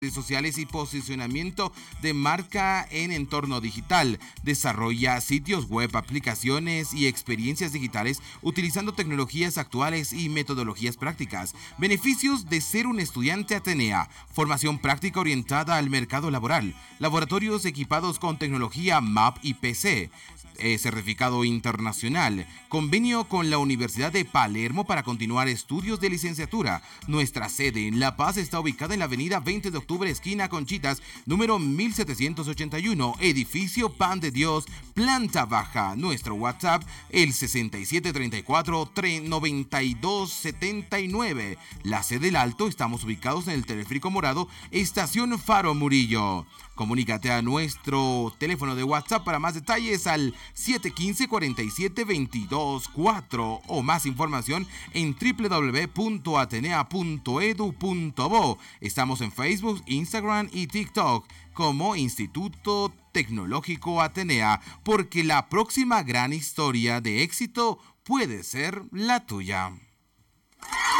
redes sociales y posicionamiento de marca en entorno digital. Desarrolla sitios web, aplicaciones y experiencias digitales utilizando tecnologías actuales y metodologías prácticas. Beneficios de ser un estudiante Atenea: formación práctica orientada al mercado laboral, laboratorios equipados con tecnología MAP y PC, certificado internacional, convenio con la Universidad de Palermo para continuar estudios de licenciatura. Nuestra sede en La Paz está ubicada en la avenida 20 de octubre, esquina Conchitas, número 1781, edificio Pan de Dios, planta baja. Nuestro WhatsApp, el 6734-9279. La sede del Alto, estamos ubicados en el Teleférico Morado, estación Faro Murillo. Comunícate a nuestro teléfono de WhatsApp para más detalles al 715-4722-4 o más información en www.atenea.edu.bo. Estamos en Facebook, Instagram y TikTok como Instituto Tecnológico Atenea, porque la próxima gran historia de éxito puede ser la tuya.